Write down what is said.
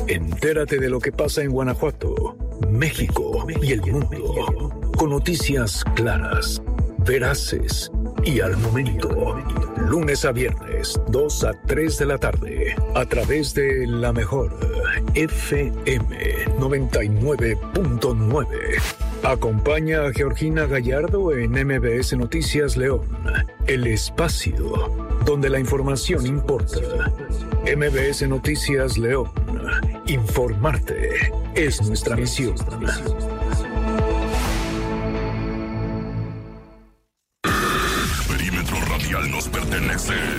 Entérate de lo que pasa en Guanajuato, México y el mundo, con noticias claras, veraces y al momento. Lunes a viernes, 2 a 3 de la tarde, a través de La Mejor FM 99.9. Acompaña a Georgina Gallardo en MBS Noticias León, el espacio donde la información importa. MBS Noticias León, informarte es nuestra misión. Perímetro radial nos pertenece.